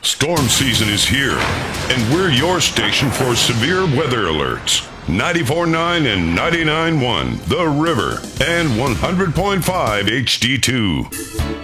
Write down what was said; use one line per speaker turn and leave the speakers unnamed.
Storm season is here, and we're your station for severe weather alerts. 94.9 and 99.1, The River, and 100.5 HD2.